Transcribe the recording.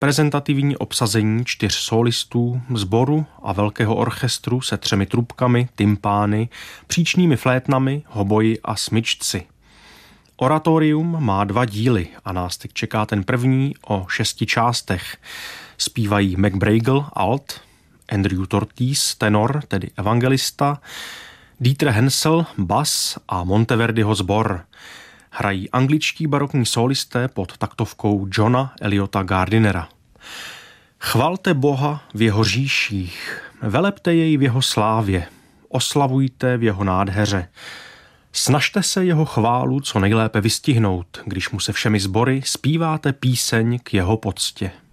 Prezentativní obsazení 4 solistů, sboru a velkého orchestru se 3 trubkami, tympány, příčnými flétnami, hoboji a smyčci. Oratorium má 2 díly a nás teď čeká ten první o 6 částech. Zpívají McBraygle alt, Andrew Tortis tenor, tedy evangelista, Dieter Hensel bas a Monteverdiho sbor. Hrají angličtí barokní solisté pod taktovkou Johna Eliota Gardinera. Chvalte Boha v jeho říších, velepte jej v jeho slávě, oslavujte v jeho nádheře. Snažte se jeho chválu co nejlépe vystihnout, když mu se všemi sbory zpíváte píseň k jeho poctě.